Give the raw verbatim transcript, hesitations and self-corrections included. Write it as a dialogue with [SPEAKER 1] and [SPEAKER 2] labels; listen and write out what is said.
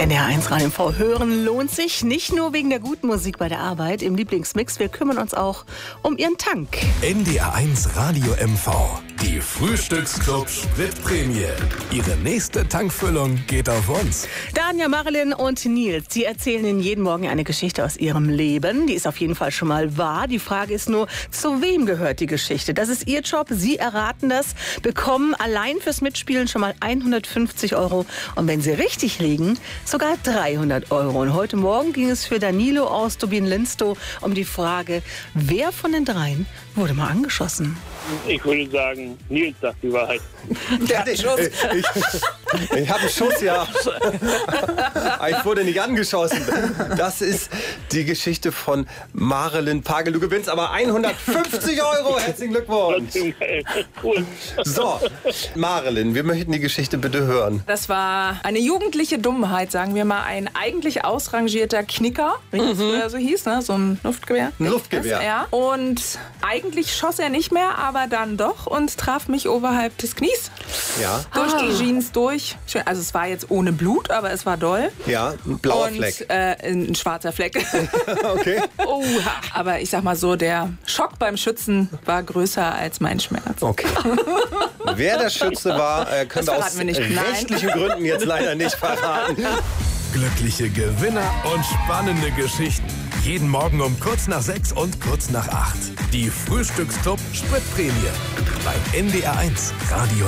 [SPEAKER 1] N D R eins Radio M V hören lohnt sich nicht nur wegen der guten Musik bei der Arbeit im Lieblingsmix. Wir kümmern uns auch um Ihren Tank.
[SPEAKER 2] N D R eins Radio M V. Die Frühstücksclub Spritprämie. Ihre nächste Tankfüllung geht auf uns.
[SPEAKER 1] Danja, Marilyn und Nils, die erzählen Ihnen jeden Morgen eine Geschichte aus ihrem Leben. Die ist auf jeden Fall schon mal wahr. Die Frage ist nur, zu wem gehört die Geschichte? Das ist Ihr Job. Sie erraten das, bekommen allein fürs Mitspielen schon mal hundertfünfzig Euro. Und wenn Sie richtig liegen, sogar dreihundert Euro. Und heute Morgen ging es für Danilo aus Turbin-Linstow um die Frage, wer von den dreien wurde mal angeschossen?
[SPEAKER 3] Ich würde sagen, Nils sagt die Wahrheit.
[SPEAKER 4] Der hat einen Schuss. Ich, ich, ich habe einen Schuss, ja. Ich wurde nicht angeschossen. Das ist die Geschichte von Marilyn Pagel. Du gewinnst aber hundertfünfzig Euro. Herzlichen Glückwunsch.
[SPEAKER 3] Cool.
[SPEAKER 4] So, Marilyn, wir möchten die Geschichte bitte hören.
[SPEAKER 5] Das war eine jugendliche Dummheit, sagen wir mal. Ein eigentlich ausrangierter Knicker, wie das früher so hieß, ne? So ein Luftgewehr.
[SPEAKER 4] Ein Luftgewehr.
[SPEAKER 5] Ja. Und eigentlich schoss er nicht mehr, aber dann doch und traf mich oberhalb des Knies.
[SPEAKER 4] Ja.
[SPEAKER 5] Durch
[SPEAKER 1] Ah.
[SPEAKER 5] die Jeans durch. Schön, also es war jetzt ohne Blut, aber es war doll.
[SPEAKER 4] Ja, ein blauer
[SPEAKER 5] und,
[SPEAKER 4] Fleck.
[SPEAKER 5] Äh, ein schwarzer Fleck.
[SPEAKER 4] Okay.
[SPEAKER 5] Oha. Aber ich sag mal so, der Schock beim Schützen war größer als mein Schmerz.
[SPEAKER 4] Okay. Wer der Schütze war, äh, können
[SPEAKER 5] Das
[SPEAKER 4] wir aus
[SPEAKER 5] verraten wir nicht. Nein.
[SPEAKER 4] rechtlichen Gründen jetzt leider nicht verraten.
[SPEAKER 2] Glückliche Gewinner und spannende Geschichten. Jeden Morgen um kurz nach sechs und kurz nach acht. Die Frühstücksclub Spritprämie. Bei N D R eins Radio